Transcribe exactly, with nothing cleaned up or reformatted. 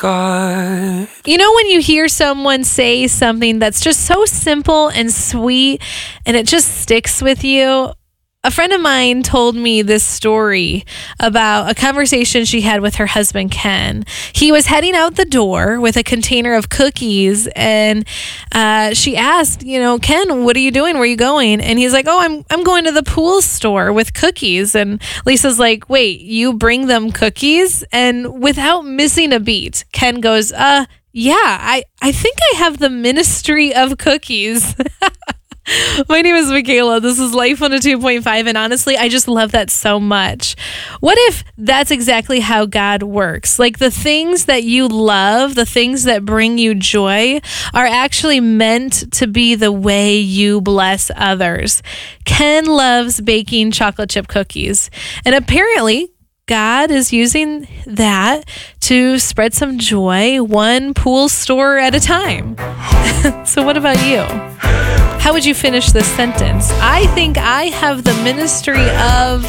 God. You know, when you hear someone say something that's just so simple and sweet and it just sticks with you? A friend of mine told me this story about a conversation she had with her husband, Ken. He was heading out the door with a container of cookies, and uh, she asked, you know, Ken, what are you doing? Where are you going? And he's like, oh, I'm I'm going to the pool store with cookies. And Lisa's like, wait, you bring them cookies? And without missing a beat, Ken goes, uh, yeah, I, I think I have the ministry of cookies. My name is Michaela. This is Life one oh two point five, and honestly, I just love that so much. What if that's exactly how God works? Like the things that you love, the things that bring you joy, are actually meant to be the way you bless others. Ken loves baking chocolate chip cookies, and apparently, God is using that to spread some joy, one pool store at a time. So what about you? How would you finish this sentence? I think I have the ministry of...